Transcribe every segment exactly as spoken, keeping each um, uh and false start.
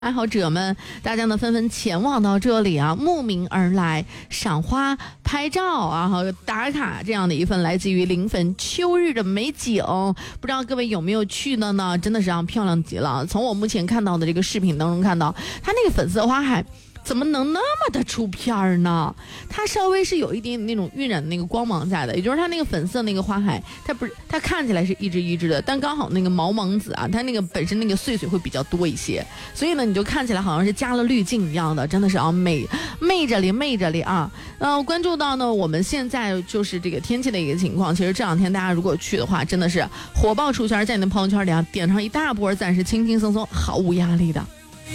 爱好者们，大家呢纷纷前往到这里啊，慕名而来赏花、拍照啊，和打卡这样的一份来自于临汾秋日的美景。不知道各位有没有去的呢？真的是啊，漂亮极了。从我目前看到的这个视频当中看到，它那个粉色花海怎么能那么的出片儿呢？它稍微是有一点点那种晕染的那个光芒在的，也就是它那个粉色那个花海，它不是它看起来是一只一只的，但刚好那个毛芒子啊，它那个本身那个碎碎会比较多一些，所以呢你就看起来好像是加了滤镜一样的，真的是啊美媚着里媚着里啊。呃，关注到呢我们现在就是这个天气的一个情况，其实这两天大家如果去的话，真的是火爆出圈，在你的朋友圈里啊点上一大波赞，是轻轻松松毫无压力的。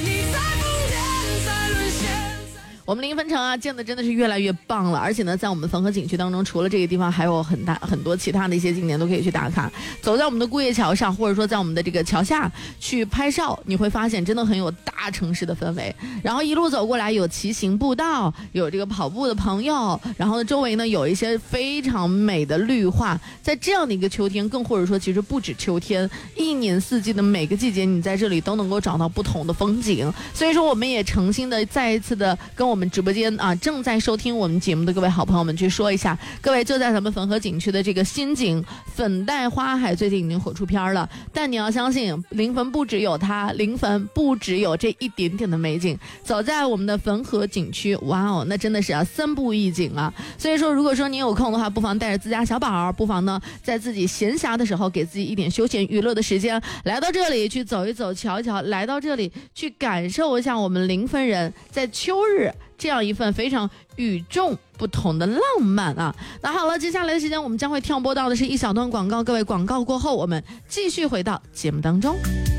我们临汾城啊建的真的是越来越棒了，而且呢在我们汾河景区当中，除了这个地方还有很大很多其他的一些景点都可以去打卡。走在我们的顾叶桥上，或者说在我们的这个桥下去拍照，你会发现真的很有大城市的氛围。然后一路走过来有骑行步道，有这个跑步的朋友，然后呢周围呢有一些非常美的绿化。在这样的一个秋天，更或者说其实不止秋天，一年四季的每个季节你在这里都能够找到不同的风景。所以说我们也诚心的再一次的跟我们我们直播间啊，正在收听我们节目的各位好朋友们去说一下，各位就在咱们汾河景区的这个新景粉黛花海，最近已经火出片了。但你要相信，临汾不只有它，临汾不只有这一点点的美景。走在我们的汾河景区，哇哦，那真的是啊三步一景啊！所以说，如果说你有空的话，不妨带着自家小宝，不妨呢在自己闲暇的时候，给自己一点休闲娱乐的时间，来到这里去走一走、瞧一瞧，来到这里去感受一下我们临汾人在秋日这样一份非常与众不同的浪漫啊！那好了，接下来的时间我们将会跳播到的是一小段广告，各位广告过后，我们继续回到节目当中。